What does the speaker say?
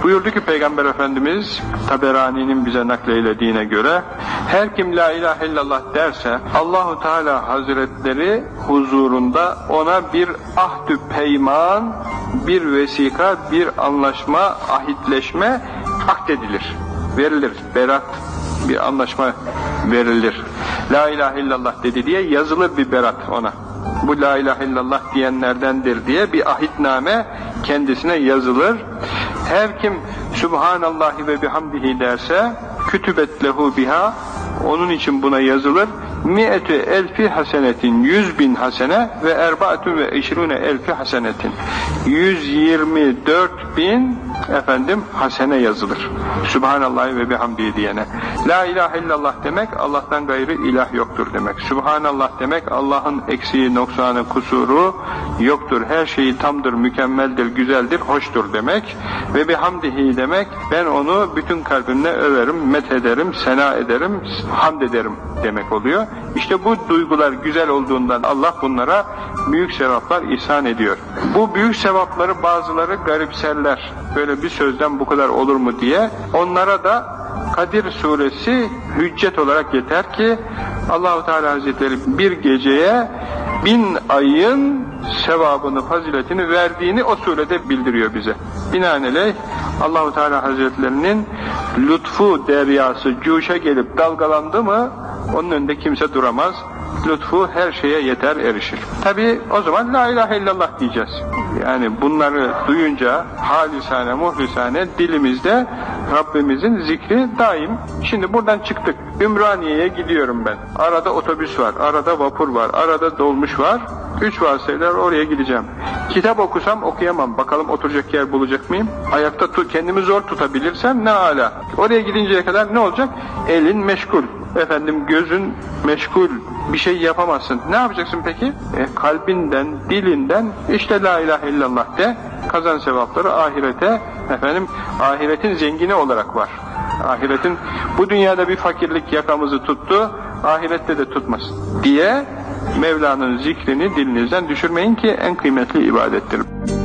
Buyurdu ki Peygamber Efendimiz, Taberani'nin bize nakleylediğine göre, her kim la ilahe illallah derse, Allahu Teala Hazretleri huzurunda ona bir ahdü peyman, bir vesika, bir anlaşma, ahitleşme akdedilir, verilir, berat, bir anlaşma verilir. La ilahe illallah dedi diye yazılır bir berat ona. Bu la ilahe illallah diyenlerdendir diye bir ahitname kendisine yazılır. Her kim Subhanallahi ve bihamdihi derse, kütübet lehu biha, onun için buna yazılır. Mi'etü elfi hasenetin, 100.000 hasene ve erbaatun ve eşrune elfi hasenetin, 124.000 hasene yazılır. Subhanallah ve bihamdihi diyene. La ilahe illallah demek Allah'tan gayrı ilah yoktur demek. Subhanallah demek Allah'ın eksiği, noksanı, kusuru yoktur. Her şeyi tamdır, mükemmeldir, güzeldir, hoştur demek. Ve bihamdihi demek ben onu bütün kalbimle överim, methederim, sena ederim, hamd ederim demek oluyor. İşte bu duygular güzel olduğundan Allah bunlara büyük sevaplar ihsan ediyor. Bu büyük sevapları bazıları garipserler. Böyle bir sözden bu kadar olur mu diye. Onlara da Kadir suresi hüccet olarak yeter ki Allah-u Teala Hazretleri bir geceye 1000 ayın sevabını, faziletini verdiğini o surede bildiriyor bize. Binaenaleyh Allah-u Teala Hazretlerinin lütfu deryası cuşa gelip dalgalandı mı onun önünde kimse duramaz. Lütfu her şeye yeter, erişir. Tabi o zaman la ilahe illallah diyeceğiz. Yani bunları duyunca halisane, muhlisane dilimizde Rabbimizin zikri daim. Şimdi buradan çıktık. Ümraniye'ye gidiyorum ben. Arada otobüs var, arada vapur var, arada dolmuş var. 3 vasıtayla oraya gideceğim. Kitap okusam okuyamam. Bakalım oturacak yer bulacak mıyım? Ayakta kendimi zor tutabilirsem ne âlâ. Oraya gidinceye kadar ne olacak? Elin meşgul. Gözün meşgul. Bir şey yapamazsın. Ne yapacaksın peki? Kalbinden, dilinden işte la ilahe illallah de. Kazan sevapları ahirete, ahiretin zengini olarak var. Ahiretin, bu dünyada bir fakirlik yakamızı tuttu, ahirette de tutmasın diye Mevla'nın zikrini dilinizden düşürmeyin ki en kıymetli ibadettir.